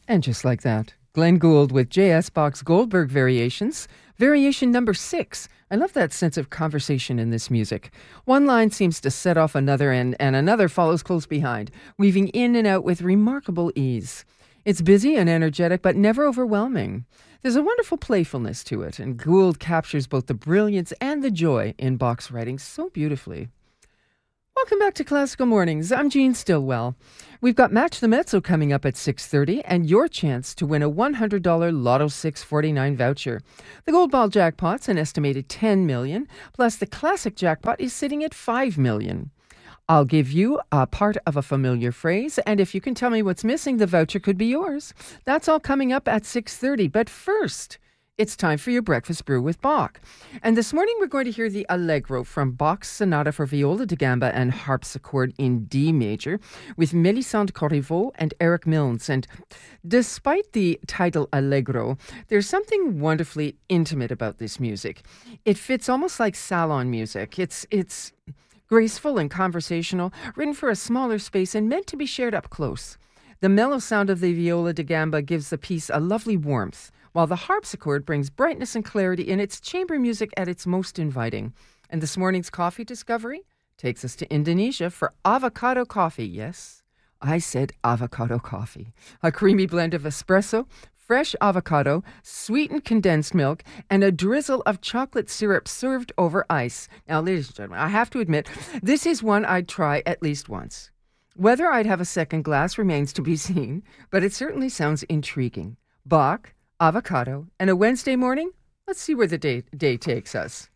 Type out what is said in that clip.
And just like that, Glenn Gould with J.S. Bach's Goldberg Variations, variation number 6. I love that sense of conversation in this music. One line seems to set off another and another follows close behind, weaving in and out with remarkable ease. It's busy and energetic, but never overwhelming. There's a wonderful playfulness to it, and Gould captures both the brilliance and the joy in Bach's writing so beautifully. Welcome back to Classical Mornings. I'm Jean Stillwell. We've got Match the Mezzo coming up at 6:30 and your chance to win a $100 Lotto 649 voucher. The Gold Ball jackpot's an estimated $10 million, plus the classic jackpot is sitting at $5 million. I'll give you a part of a familiar phrase, and if you can tell me what's missing, the voucher could be yours. That's all coming up at 6:30. But first, it's time for your breakfast brew with Bach. And this morning we're going to hear the Allegro from Bach's Sonata for Viola da Gamba and Harpsichord in D major with Mélisande Corriveau and Eric Milnes. And despite the title Allegro, there's something wonderfully intimate about this music. It fits almost like salon music. It's graceful and conversational, written for a smaller space and meant to be shared up close. The mellow sound of the viola da gamba gives the piece a lovely warmth, while the harpsichord brings brightness and clarity in its chamber music at its most inviting. And this morning's coffee discovery takes us to Indonesia for avocado coffee. Yes, I said avocado coffee. A creamy blend of espresso, fresh avocado, sweetened condensed milk, and a drizzle of chocolate syrup served over ice. Now, ladies and gentlemen, I have to admit, this is one I'd try at least once. Whether I'd have a second glass remains to be seen, but it certainly sounds intriguing. Bach, avocado, and a Wednesday morning? Let's see where the day takes us.